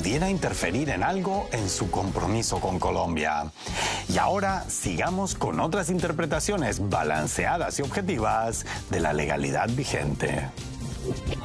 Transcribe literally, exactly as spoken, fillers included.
pudiera interferir en algo en su compromiso con Colombia. Y ahora sigamos con otras interpretaciones balanceadas y objetivas de la legalidad vigente.